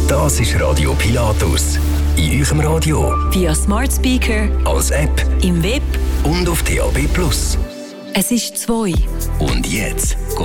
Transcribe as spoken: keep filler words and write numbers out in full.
Das ist Radio Pilatus. In eurem Radio, via Smart Speaker, als App, im Web und auf D A B plus. Es ist zwei. Und jetzt geht